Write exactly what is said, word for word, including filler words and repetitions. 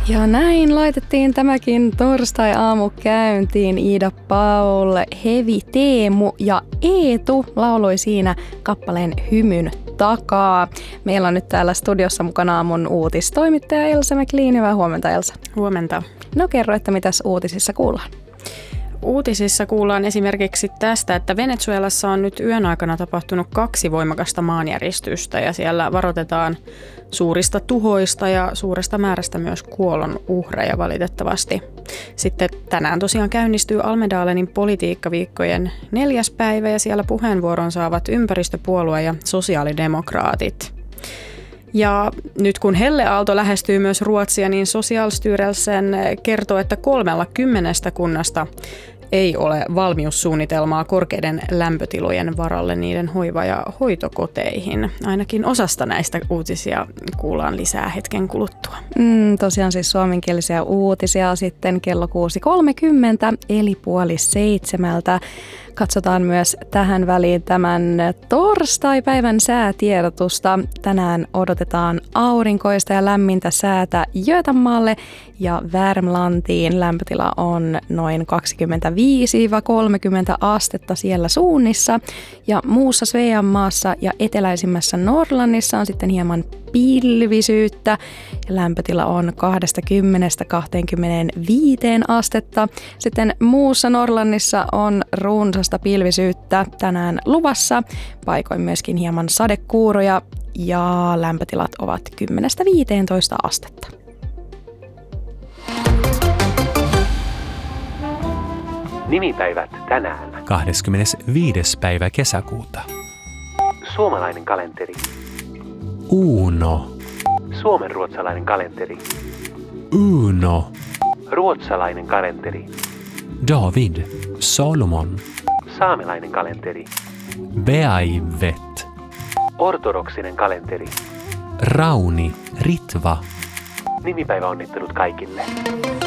Ja näin laitettiin tämäkin torstai-aamu käyntiin. Iida Paul, Hevi Teemu ja Eetu lauloi siinä kappaleen Hymyn takaa. Meillä on nyt täällä studiossa mukana aamun uutistoimittaja Elsa McLean. Hyvää huomenta, Elsa. Huomenta. No kerro, että mitäs uutisissa kuullaan? Uutisissa kuullaan esimerkiksi tästä, että Venezuelassa on nyt yön aikana tapahtunut kaksi voimakasta maanjäristystä ja siellä varoitetaan suurista tuhoista ja suuresta määrästä myös kuolon uhreja valitettavasti. Sitten tänään tosiaan käynnistyy Almedalenin politiikkaviikkojen neljäs päivä ja siellä puheenvuoron saavat ympäristöpuolue ja sosiaalidemokraatit. Ja nyt kun helleaalto lähestyy myös Ruotsia, niin Socialstyrelsen kertoo, että kolmella kymmenestä kunnasta ei ole valmiussuunnitelmaa korkeiden lämpötilojen varalle niiden hoiva- ja hoitokoteihin. Ainakin osasta näistä uutisia kuullaan lisää hetken kuluttua. Mm, tosiaan siis suomenkielisiä uutisia sitten kello kuusi kolmekymmentä eli puoli seitsemältä. Katsotaan myös tähän väliin tämän torstai-päivän säätiedotusta. Tänään odotetaan aurinkoista ja lämmintä säätä Göteborgille ja Värmlantiin. Lämpötila on noin kaksikymmentäviisi kolmekymmentä astetta siellä suunnissa. Ja muussa Sveanmaassa ja eteläisimmässä Norrlannissa on sitten hieman pilvisyyttä. Ja lämpötila on kaksikymmentä kaksikymmentäviisi astetta. Sitten muussa Norrlannissa on runsasta pilvisyyttä tänään luvassa. Paikoin myöskin hieman sadekuuroja ja lämpötilat ovat kymmenestä viiteentoista astetta. Nimipäivät tänään. kahdeskymmenesviides päivä kesäkuuta. Suomalainen kalenteri. Uno. Suomenruotsalainen kalenteri. Uno. Ruotsalainen kalenteri. David. Solomon. Saamelainen kalenteri. Beaivet. Ortodoksinen kalenteri. Rauni. Ritva. Nimipäivä onnittelut kaikille.